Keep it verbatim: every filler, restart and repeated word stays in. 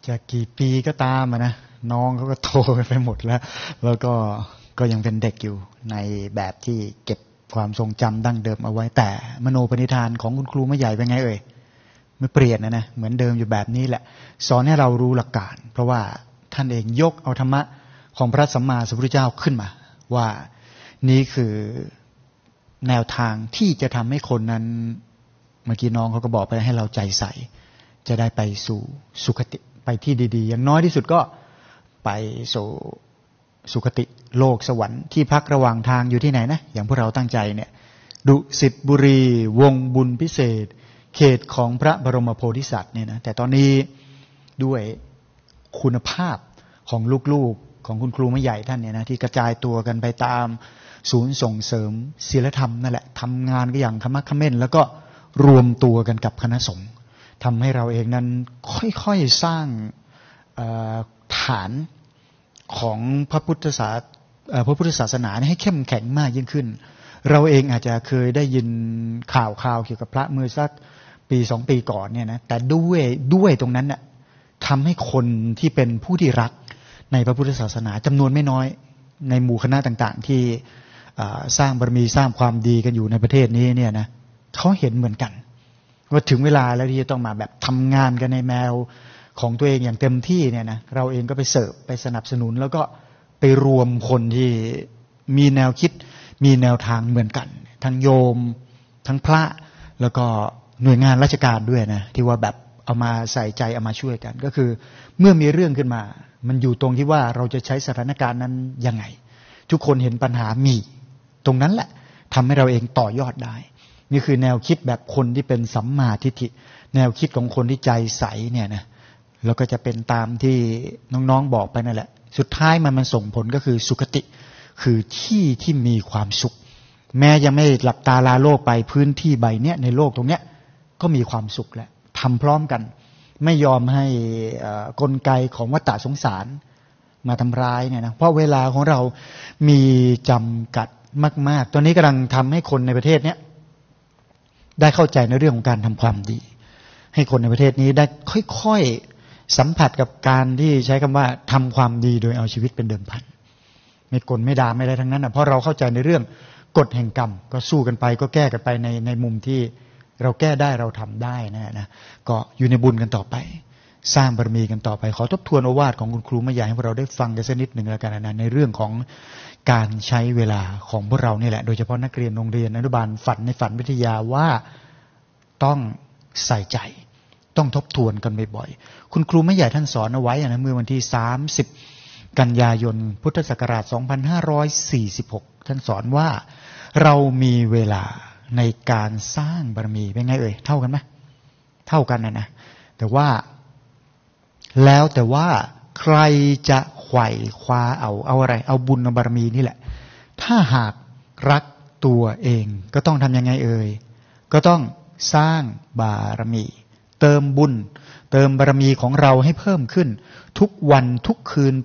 จะกี่ปีก็ตามนะน้องเขาก็โตกันไปหมดแล้วแล้วก็ก็ยังเป็นเด็กอยู่ในแบบที่เก็บความทรงจำดั้งเดิมเอาไว้แต่มโนปณิธานของคุณครูไม่ใหญ่เป็นไงเอ่ยไม่เปลี่ยนนะนะเหมือนเดิมอยู่แบบนี้แหละสอนให้เรารู้หลักการเพราะว่าท่านเองยกเอาธรรมะของพระสัมมาสัมพุทธเจ้าขึ้นมาว่านี่คือแนวทางที่จะทำให้คนนั้นเมื่อกี้น้องเขาก็บอกไปให้เราใจใส่จะได้ไปสู่สุคติไปที่ดีๆอย่างน้อยที่สุดก็ไปสู่สุคติโลกสวรรค์ที่พักระหว่างทางอยู่ที่ไหนนะอย่างพวกเราตั้งใจเนี่ยดุสิตบุรีวงบุญพิเศษเขตของพระบรมโพธิสัตว์เนี่ยนะแต่ตอนนี้ด้วยคุณภาพของลูกๆของคุณครูไม่ใหญ่ท่านเนี่ยนะที่กระจายตัวกันไปตามศูนย์ส่งเสริมศีลธรรมนั่นแหละทำงานก็อย่างขมักเขม้นแล้วก็รวมตัวกันกับคณะสงฆ์ทำให้เราเองนั้นค่อยๆสร้างฐานของพระพุทธศาสนาพระพุทธศาสนาให้เข้มแข็งมากยิ่งขึ้นเราเองอาจจะเคยได้ยินข่าวข่าวเกี่ยวกับพระเมื่อสักปีสองปีก่อนเนี่ยนะแต่ด้วยด้วยตรงนั้นน่ะทำให้คนที่เป็นผู้ที่รักในพระพุทธศาสนาจำนวนไม่น้อยในหมู่คณะต่างๆที่สร้างบารมีสร้างความดีกันอยู่ในประเทศนี้เนี่ยนะเขาเห็นเหมือนกันว่าถึงเวลาแล้วที่จะต้องมาแบบทำงานกันในแนวของตัวเองอย่างเต็มที่เนี่ยนะเราเองก็ไปเสิร์ฟไปสนับสนุนแล้วก็ไปรวมคนที่มีแนวคิดมีแนวทางเหมือนกันทั้งโยมทั้งพระแล้วก็หน่วยงานราชการด้วยนะที่ว่าแบบเอามาใส่ใจเอามาช่วยกันก็คือเมื่อมีเรื่องขึ้นมามันอยู่ตรงที่ว่าเราจะใช้สถานการณ์นั้นยังไงทุกคนเห็นปัญหามีตรงนั้นแหละทำให้เราเองต่อยอดได้นี่คือแนวคิดแบบคนที่เป็นสัมมาทิฏฐิแนวคิดของคนที่ใจใสเนี่ยนะแล้วก็จะเป็นตามที่น้องๆบอกไปนั่นแหละสุดท้ายมันมันส่งผลก็คือสุคติคือที่ที่มีความสุขแม้ยังไม่หลับตาลาโลกไปพื้นที่ใบเนี้ยในโลกตรงเนี้ยก็มีความสุขแล้วทำพร้อมกันไม่ยอมให้กลไกของวัฏฏะสงสารมาทำร้ายเนี่ยนะเพราะเวลาของเรามีจำกัดมากๆตอนนี้กำลังทำให้คนในประเทศเนี้ยได้เข้าใจในเรื่องของการทำความดีให้คนในประเทศนี้ได้ค่อยๆสัมผัสกับการที่ใช้คำว่าทำความดีโดยเอาชีวิตเป็นเดิมพันไม่กลไม่ด่าไม่อะไรทั้งนั้นนะเพราะเราเข้าใจในเรื่องกฎแห่งกรรมก็สู้กันไปก็แก้กันไปในในมุมที่เราแก้ได้เราทำได้นะนะก็อยู่ในบุญกันต่อไปสร้างบารมีกันต่อไปขอทบทวนโอวาทของคุณครูมาใหญ่ให้พวกเราได้ฟังกันสักนิดหนึ่งแล้วกันนะในเรื่องของการใช้เวลาของพวกเรานี่แหละโดยเฉพาะนักเรียนโรงเรียนอนุบาลฝันในฝันวิทยาว่าต้องใส่ใจต้องทบทวนกันบ่อยๆคุณครูไม่ใหญ่ท่านสอนเอาไว้นะเมื่อวันที่สามสิบกันยายนพุทธศักราชสองพันห้าร้อยสี่สิบหกท่านสอนว่าเรามีเวลาในการสร้างบารมีเป็นไงเอ่ยเท่ากันไหมเท่ากันนะนะแต่ว่าแล้วแต่ว่าใครจะไขว่คว้าเอาเอาอะไรเอาบุญเอาบารมีนี่แหละถ้าหากรักตัวเองก็ต้องทำยังไงเอ่ยก็ต้องสร้างบารมีเติมบุญเติมบารมีของเราให้เพิ่มขึ้นทุกวันทุกคืน